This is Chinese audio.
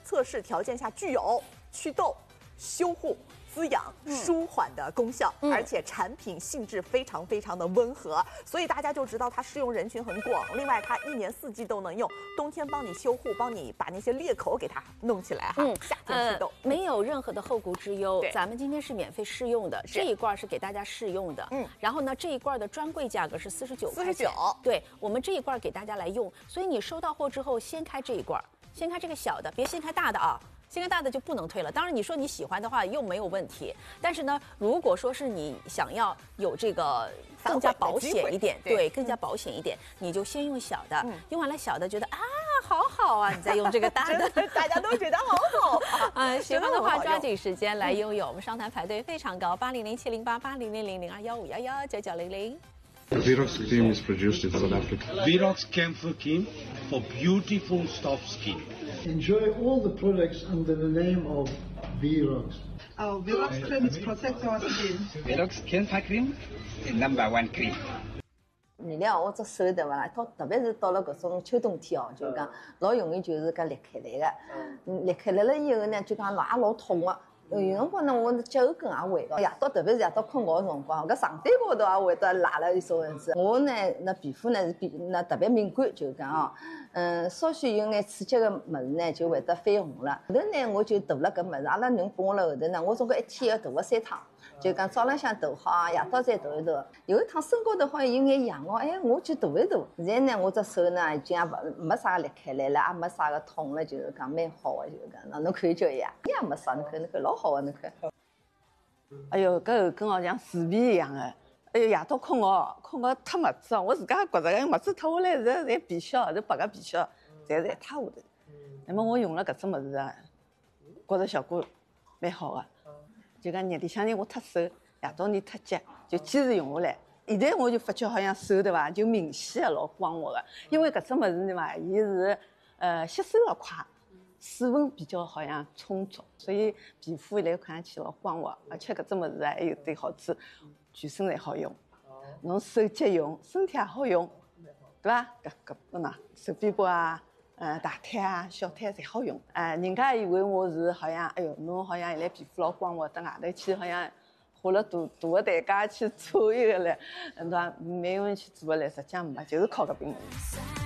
测试条件下具有祛痘、修护、滋养、舒缓的功效，而且产品性质非常的温和，所以大家就知道它适用人群很广。另外，它1年4季都能用，冬天帮你修护，帮你把那些裂口给它弄起来哈。夏天祛痘， 没有任何的后顾之忧。咱们今天是免费试用的，这一罐是给大家试用的。然后呢，这一罐的专柜价格是49块钱。对，我们这一罐给大家来用，所以你收到货之后，先开这一罐，先开这个小的，别先开大的啊。先开大的就不能退了。当然，你说你喜欢的话又没有问题。但是呢，如果说是你想要有这个更加保险一点，对，更加保险一点，你就先用小的。用完了小的，觉得啊好好啊，你再用这个大的， 大家都觉得好好啊。 喜欢的话抓紧时间来拥有。我们上台排队非常高，80070880000215119900。 Virox cream is produced in South Africa. Virox Camphor Cream for beautiful soft skin. Enjoy all the products under the name of Virox. Our Virox cream is protect our skin. Virox Camphor Cream is #1 cream. 你两我只手对伐？特别是到了搿种秋冬天哦，就讲老容易就是搿裂开来个。裂开来了以后呢，就讲也老痛个。有辰光呢，我脚后跟也会个，夜到特别是夜到困觉的辰光，搿床单高头也会得拉了一种样子。我呢，那皮肤呢是那特别敏感，就讲哦，稍许有眼刺激的物事呢，就会得绯红了。后头呢，我就涂了搿物事，阿拉囡帮我了后头呢，我总归一天要涂个3趟。就讲早浪向涂好，夜到再涂一涂。有一趟身高头好像有眼痒哦，哎，我去涂一涂。现在呢，我只手呢已经也没啥裂开来了，也没啥个痛了，就是讲蛮好的，就是讲那侬看叫一样，也没啥，侬看老好的，侬看。 哎哟，搿后跟好像树皮一样的。哎哟，夜到困觉脱袜子哦，我自家也觉着搿袜子脱下来侪皮屑，是白个皮屑，侪一塌下头。那么我用了搿只物事啊，觉着效果蛮好的。就讲日里向呢，我脱手，夜到呢脱脚，就坚持用下来。现在我就发觉好像手对伐，就明显的老光滑的，因为搿只物事对伐，伊是吸收了快，水分比较好像充足，所以皮肤来看上去老光滑，而且搿只物事还有对好处，全身侪好用。侬手脚用，身体也好用，对伐？搿喏，手臂膊啊。大腿啊、小腿侪好用。人家以为我是好像，哎哟，侬好像现在皮肤老光滑，到外头去好像花了大个代价去做一个嘞，对伐？没有人去做个嘞，实际上没，就是靠搿瓶物事。